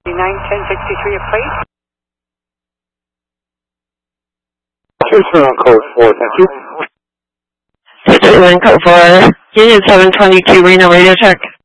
1063 a plate. Houston on code 4, thank you. Houston on code 4, Union 722 Reno radio check.